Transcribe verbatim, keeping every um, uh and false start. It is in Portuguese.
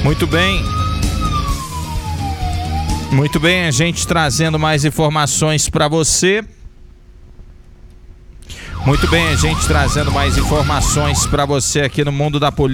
Muito bem. Muito bem, a gente trazendo mais informações para você. Muito bem, a gente trazendo mais informações para você aqui no mundo da polícia.